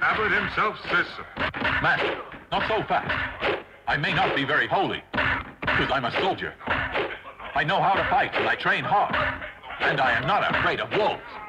Abbot himself says so. Master, not so fast. I may not be very holy, because I'm a soldier. I know how to fight, and I train hard. And I am not afraid of wolves.